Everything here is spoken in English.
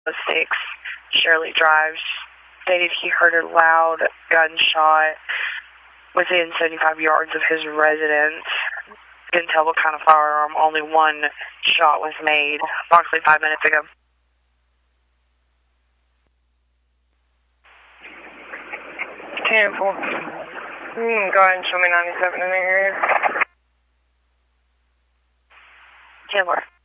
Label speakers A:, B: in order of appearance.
A: 6, Shirley Drive, stated he heard a loud gunshot within 75 yards of his residence. Didn't tell what kind of firearm. Only one shot was made approximately 5 minutes ago. 10-4. Go ahead and show me 97 in the area. 10-4.